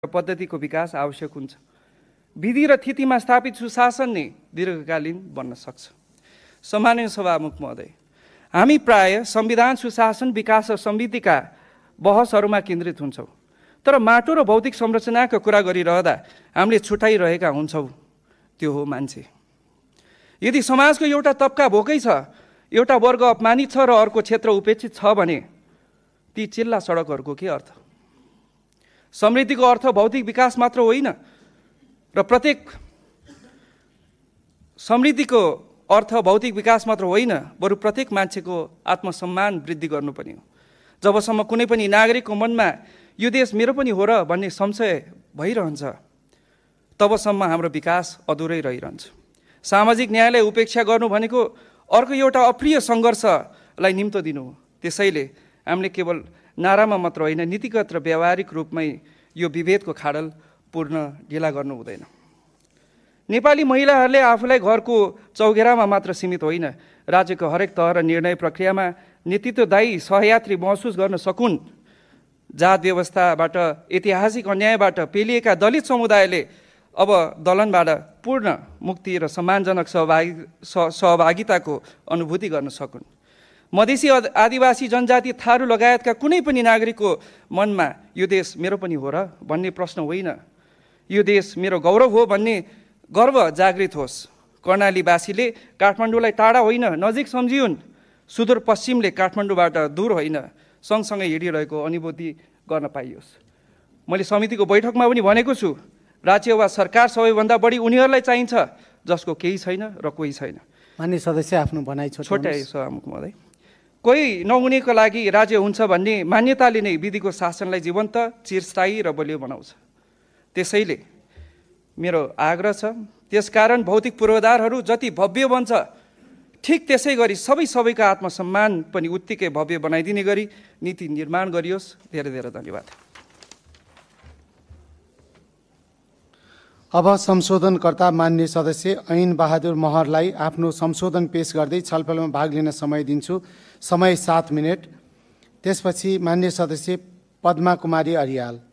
पद्धतिको विकास आवश्यक हुन्छ। विधि र थितिमा स्थापित सुशासन नै दीर्घकालीन बन्न सक्छ। सम्माननीय सभामुख महोदय, हामी प्राय संविधान, सुशासन, विकास र समृद्धिका बहसहरूमा केन्द्रित हुन्छौँ, तर माटो र भौतिक संरचनाको कुरा गरिरहँदा हामीले छुट्याइरहेका हुन्छौँ, त्यो हो मान्छे। यदि समाजको एउटा तबका भोकै छ, एउटा वर्ग अपमानित छ र अर्को क्षेत्र उपेक्षित छ भने ती चिल्ला सडकहरूको के अर्थ? समृद्धिको अर्थ भौतिक विकास मात्र होइन र समृद्धिको अर्थ भौतिक विकास मात्र होइन, बरु प्रत्येक मान्छेको आत्मसम्मान वृद्धि गर्नु पनि हो। जबसम्म कुनै पनि नागरिकको मनमा यो देश मेरो पनि हो र भन्ने संशय भइरहन्छ, तबसम्म हाम्रो विकास अधुरै रहिरहन्छ। सामाजिक न्यायलाई उपेक्षा गर्नु भनेको अर्को एउटा अप्रिय सङ्घर्षलाई निम्तो दिनु हो। त्यसैले हामीले केवल नारामा मात्र होइन, नीतिगत र व्यावहारिक रूपमै यो विभेदको खाडल पूर्ण ढिला गर्नु हुँदैन। नेपाली महिलाहरूले आफूलाई घरको चौघेरामा मात्र सीमित होइन, राज्यको हरेक तह र निर्णय प्रक्रियामा नेतृत्वदायी सहयात्री महसुस गर्न सकुन्। जात व्यवस्थाबाट, ऐतिहासिक अन्यायबाट पेलिएका दलित समुदायले अब दलनबाट पूर्ण मुक्ति र सम्मानजनक सहभागिताको अनुभूति गर्न सकुन्। मधेसी, आदिवासी, जनजाति, थारू लगायतका कुनै पनि नागरिकको मनमा यो देश मेरो पनि हो र भन्ने प्रश्न होइन, यो देश मेरो गौरव हो भन्ने गर्व जागृत होस्। कर्णालीवासीले काठमाडौँलाई टाढा होइन, नजिक सम्झिउन्। सुदूरपश्चिमले काठमाडौँबाट दूर होइन, सँगसँगै हिँडिरहेको अनुभूति गर्न पाइयोस्। मैले समितिको बैठकमा पनि भनेको छु, राज्य वा सरकार सबैभन्दा बढी उनीहरूलाई चाहिन्छ जसको केही छैन र कोही छैन। मान्य सदस्य, आफ्नो भनाइ छोटाए सभामुख महोदय। कोही नहुनेको लागि राज्य हुन्छ भन्ने मान्यताले नै विधिको शासनलाई जीवन्त, चिरस्थायी र बलियो बनाउँछ। त्यसैले मेरो आग्रह छ, त्यसकारण भौतिक पूर्वाधारहरू जति भव्य बन्छ, ठिक त्यसै गरी सबैका आत्मसम्मान पनि उत्तिकै भव्य बनाइदिने गरी नीति निर्माण गरियोस्। धेरै धेरै धन्यवाद। अब संशोधनकर्ता मान्य सदस्य ऐन बहादुर महरलाई आफ्नो संशोधन पेश गर्दै छलफलमा भाग लिन समय दिन्छु। समय 7 मिनट। त्यसपछि मान्य सदस्य पद्मा कुमारी अरियाल।